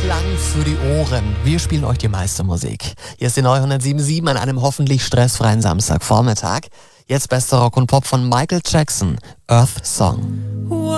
Klang für die Ohren. Wir spielen euch die meiste Musik. Hier ist die neue 107.7 an einem hoffentlich stressfreien Samstagvormittag. Jetzt bester Rock und Pop von Michael Jackson, Earth Song.